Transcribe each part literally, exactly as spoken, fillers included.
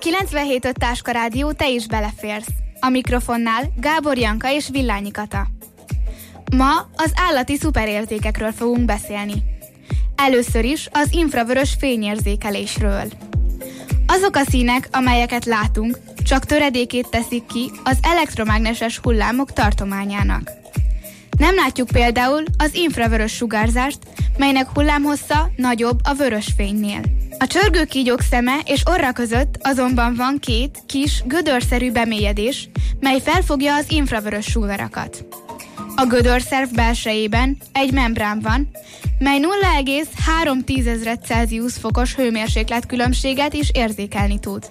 kilencvenhét öt Táska Rádió, te is beleférsz. A mikrofonnál Gábor Janka és Villányi Kata. Ma az állati szuperérzékekről fogunk beszélni. Először is az infravörös fényérzékelésről. Azok a színek, amelyeket látunk, csak töredékét teszik ki az elektromágneses hullámok tartományának. Nem látjuk például az infravörös sugárzást, melynek hullámhossza nagyobb a vörös fénynél. A csörgőkígyók szeme és orra között azonban van két kis, gödörszerű bemélyedés, mely felfogja az infravörös sugarakat. A gödörszerv belsejében egy membrán van, mely nulla egész három Celsius fokos hőmérséklet különbséget is érzékelni tud.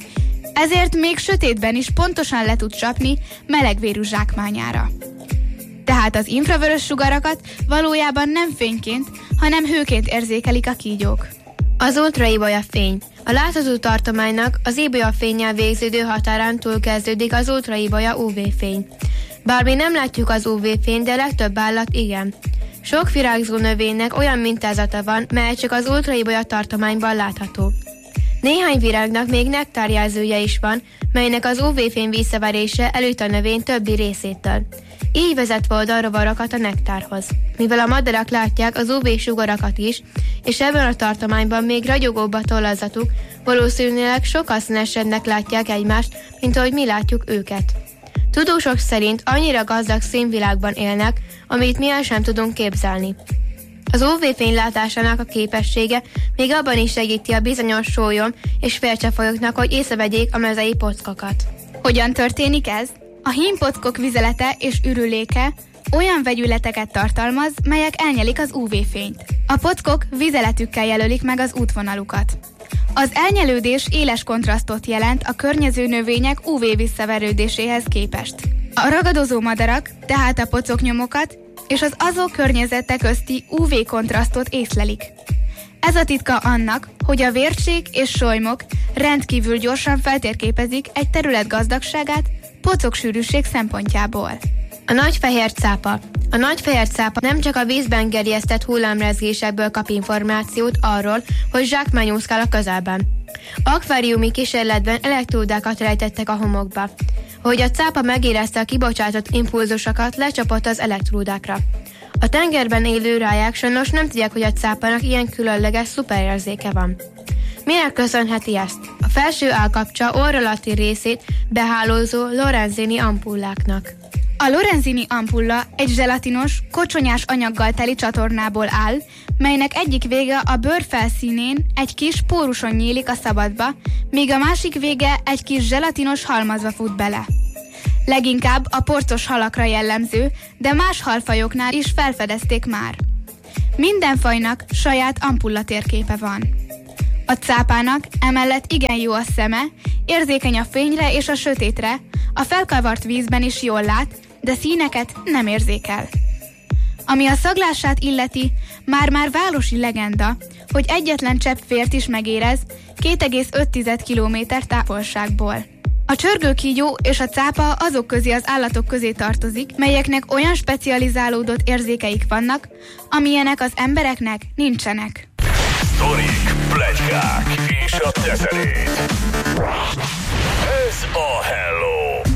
Ezért még sötétben is pontosan le tud csapni melegvérű zsákmányára. Tehát az infravörös sugarakat valójában nem fényként, hanem hőként érzékelik a kígyók. Az ultraibolya fény. A látható tartománynak az ibolya fénnyel végződő határán túl kezdődik az ultraibolya ú vé-fény. Bár mi nem látjuk az ú vé-fényt, de legtöbb állat igen. Sok virágzó növénynek olyan mintázata van, mely csak az ultraibolya tartományban látható. Néhány virágnak még nektárjelzője is van, melynek az ú vé-fény visszaverése elüt a növény többi részétől. Így vezet oldalrovarokat a nektárhoz. Mivel a madarak látják az ú vé-sugarakat is, és ebben a tartományban még ragyogóbb a tollazatuk, valószínűleg sokkal színesebbnek látják egymást, mint ahogy mi látjuk őket. Tudósok szerint annyira gazdag színvilágban élnek, amit mi el sem tudunk képzelni. Az ú vé-fény látásának a képessége még abban is segíti a bizonyos sólyom és félcsefajoknak, hogy észrevegyék a mezei pockokat. Hogyan történik ez? A hímpockok vizelete és ürüléke olyan vegyületeket tartalmaz, melyek elnyelik az ú vé-fényt. A pockok vizeletükkel jelölik meg az útvonalukat. Az elnyelődés éles kontrasztot jelent a környező növények ú vé visszaverődéséhez képest. A ragadozó madarak tehát a pocoknyomokat és az azok környezete közti ú vé kontrasztot észlelik. Ez a titka annak, hogy a vércsék és solymok rendkívül gyorsan feltérképezik egy terület gazdagságát pocoksűrűség szempontjából. A nagyfehér cápa. A nagyfehér cápa nem csak a vízben gerjesztett hullámrezgésekből kap információt arról, hogy zsákmány úszkál a közelben. Akváriumi kísérletben elektródákat rejtettek a homokba. Ahogy a cápa megérezte a kibocsátott impulzusokat, lecsapott az elektródákra. A tengerben élő ráják sajnos nem tudják, hogy a cápának ilyen különleges szuperérzéke van. Minek köszönheti ezt? A felső állkapcsa orr alatti részét behálózó Lorenzini ampulláknak. A Lorenzini ampulla egy zselatinos, kocsonyás anyaggal teli csatornából áll, melynek egyik vége a bőr felszínén egy kis póruson nyílik a szabadba, míg a másik vége egy kis zselatinos halmazba fut bele. Leginkább a porcos halakra jellemző, de más halfajoknál is felfedezték már. Minden fajnak saját ampulla térképe van. A cápának emellett igen jó a szeme, érzékeny a fényre és a sötétre, a felkavart vízben is jól lát, de színeket nem érzékel. Ami a szaglását illeti, már-már városi legenda, hogy egyetlen csepp vért is megérez két egész öt kilométer távolságból. A csörgőkígyó és a cápa azok közé az állatok közé tartozik, melyeknek olyan specializálódott érzékeik vannak, amilyenek az embereknek nincsenek. Sztorik, pletykák és a teszerét. Ez a Hello!